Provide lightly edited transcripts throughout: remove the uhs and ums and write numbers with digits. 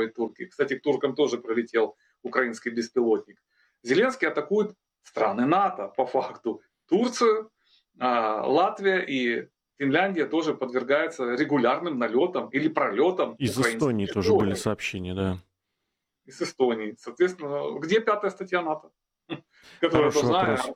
строить турки. Кстати, к туркам тоже прилетел украинский беспилотник. Зеленский атакует страны НАТО по факту. Турцию, Латвия и Финляндия тоже подвергаются регулярным налетам или пролетам. Из Эстонии тоже были сообщения, да. Из Эстонии. Соответственно, где 5-я статья НАТО? Которая Хороший должна вопрос.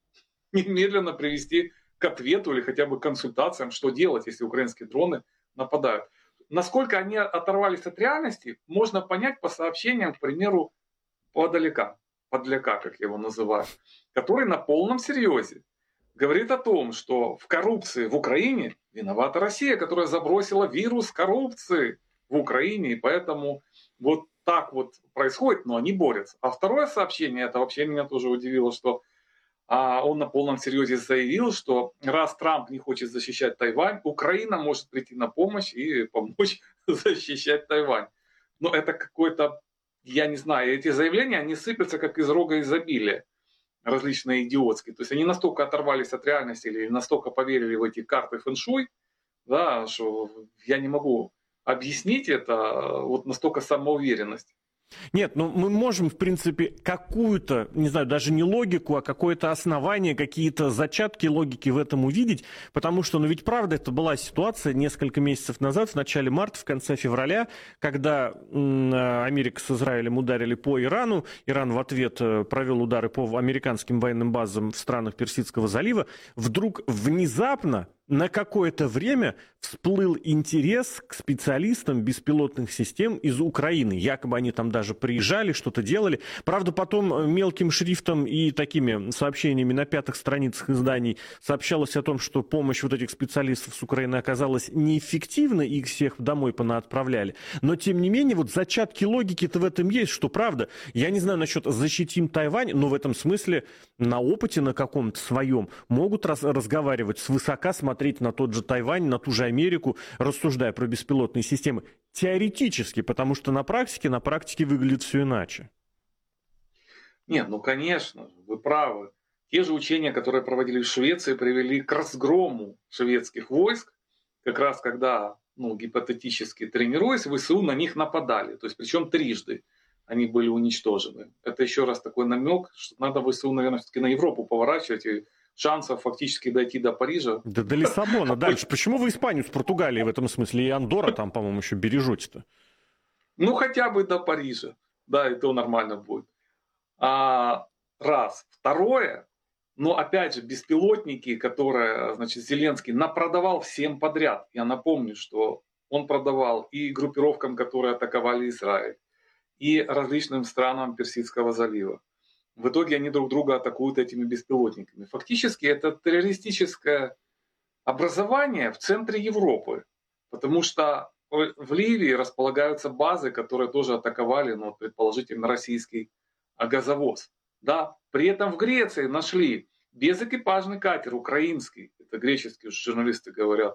немедленно привести к ответу или хотя бы консультациям, что делать, если украинские дроны нападают. Насколько они оторвались от реальности, можно понять по сообщениям, к примеру, подляка, как я его называю, который на полном серьезе говорит о том, что в коррупции в Украине виновата Россия, которая забросила вирус коррупции в Украине, и поэтому вот так вот происходит, но они борются. А второе сообщение, это вообще меня тоже удивило, что он на полном серьезе заявил, что раз Трамп не хочет защищать Тайвань, Украина может прийти на помощь и помочь защищать Тайвань. Но это какой-то, я не знаю, эти заявления, они сыпятся как из рога изобилия, различные идиотские. То есть они настолько оторвались от реальности или настолько поверили в эти карты фэн-шуй, да, что я не могу объяснить это, вот настолько самоуверенность. Нет, ну мы можем, в принципе, какую-то, не знаю, даже не логику, а какое-то основание, какие-то зачатки логики в этом увидеть, потому что, ну ведь правда, это была ситуация несколько месяцев назад, в начале марта, в конце февраля, когда Америка с Израилем ударили по Ирану, Иран в ответ провел удары по американским военным базам в странах Персидского залива, вдруг внезапно на какое-то время всплыл интерес к специалистам беспилотных систем из Украины. Якобы они там даже приезжали, что-то делали. Правда, потом мелким шрифтом и такими сообщениями на пятых страницах изданий сообщалось о том, что помощь вот этих специалистов с Украины оказалась неэффективна, и их всех домой понаотправляли. Но, тем не менее, вот зачатки логики-то в этом есть, что правда. Я не знаю насчет «защитим Тайвань», но в этом смысле на опыте на каком-то своем могут разговаривать свысока, смотреть на тот же Тайвань, на ту же Америку, рассуждая про беспилотные системы. Теоретически, потому что на практике выглядит все иначе. Нет, ну конечно, вы правы. Те же учения, которые проводили в Швеции, привели к разгрому шведских войск, как раз когда, гипотетически тренируясь, ВСУ на них нападали. То есть, причем трижды они были уничтожены. Это еще раз такой намек, что надо ВСУ, наверное, все-таки на Европу поворачивать, и шансов фактически дойти до Парижа. Да до Лиссабона дальше. Почему вы Испанию с Португалией в этом смысле? И Андорра там, по-моему, еще бережете-то. Ну, хотя бы до Парижа. Да, и то нормально будет. Раз. Второе, но опять же, беспилотники, которые, Зеленский напродавал всем подряд. Я напомню, что он продавал и группировкам, которые атаковали Израиль, и различным странам Персидского залива. В итоге они друг друга атакуют этими беспилотниками. Фактически это террористическое образование в центре Европы. Потому что в Ливии располагаются базы, которые тоже атаковали, предположительно, российский газовоз. Да? При этом в Греции нашли безэкипажный катер украинский, это греческие журналисты говорят,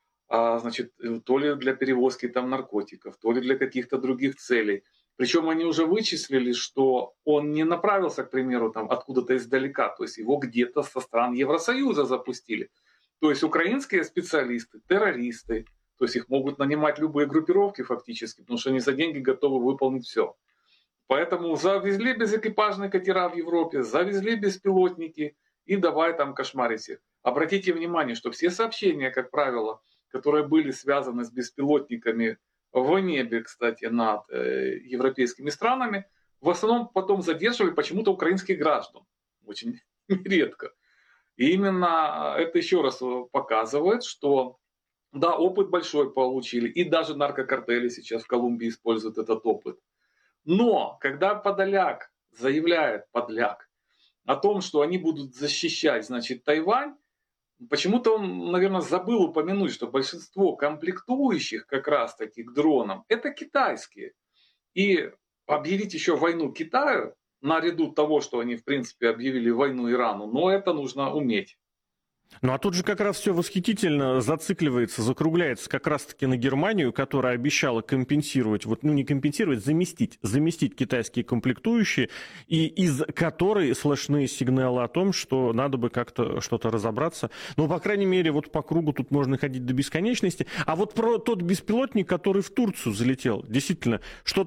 то ли для перевозки там наркотиков, то ли для каких-то других целей. Причем они уже вычислили, что он не направился, к примеру, откуда-то издалека, то есть его где-то со стран Евросоюза запустили. То есть украинские специалисты, террористы, то есть их могут нанимать любые группировки фактически, потому что они за деньги готовы выполнить все. Поэтому завезли безэкипажные катера в Европе, завезли беспилотники и давай там кошмарить всех. Обратите внимание, что все сообщения, как правило, которые были связаны с беспилотниками в небе, кстати, над европейскими странами, в основном потом задерживали почему-то украинских граждан. Очень редко. И именно это еще раз показывает, что да, опыт большой получили, и даже наркокартели сейчас в Колумбии используют этот опыт. Но когда подляк заявляет, о том, что они будут защищать, Тайвань, почему-то он, наверное, забыл упомянуть, что большинство комплектующих как раз-таки к дронам это китайские. И объявить еще войну Китаю, наряду того, что они, в принципе, объявили войну Ирану, но это нужно уметь. Ну а тут же как раз все восхитительно зацикливается, закругляется как раз-таки на Германию, которая обещала компенсировать, не компенсировать, заместить китайские комплектующие, и из которой слышны сигналы о том, что надо бы как-то что-то разобраться. Ну, по крайней мере, по кругу тут можно ходить до бесконечности. А вот про тот беспилотник, который в Турцию залетел, действительно, что